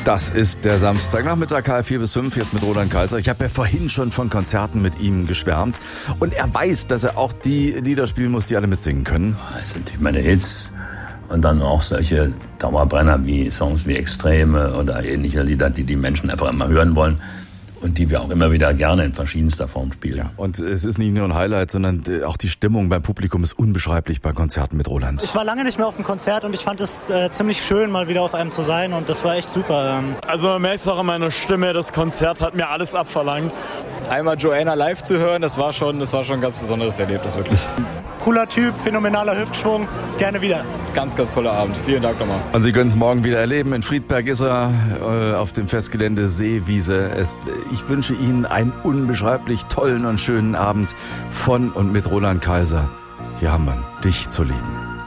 Das ist der Samstagnachmittag, KF4 bis 5, jetzt mit Roland Kaiser. Ich habe ja vorhin schon von Konzerten mit ihm geschwärmt. Und er weiß, dass er auch die Lieder spielen muss, die alle mitsingen können. Das sind natürlich meine Hits. Und dann auch solche Dauerbrenner wie Songs wie Extreme oder ähnliche Lieder, die die Menschen einfach immer hören wollen. Und die wir auch immer wieder gerne in verschiedenster Form spielen. Ja, und es ist nicht nur ein Highlight, sondern auch die Stimmung beim Publikum ist unbeschreiblich bei Konzerten mit Roland. Ich war lange nicht mehr auf einem Konzert und ich fand es ziemlich schön, mal wieder auf einem zu sein und das war echt super. Also man merkt es auch an meiner Stimme, das Konzert hat mir alles abverlangt. Einmal Joanna live zu hören, das war schon ein ganz besonderes Erlebnis, wirklich. Cooler Typ, phänomenaler Hüftschwung, gerne wieder. Ganz, ganz toller Abend. Vielen Dank nochmal. Und Sie können es morgen wieder erleben. In Friedberg ist er auf dem Festgelände Seewiese. Ich wünsche Ihnen einen unbeschreiblich tollen und schönen Abend von und mit Roland Kaiser. Hier haben wir dich zu lieben.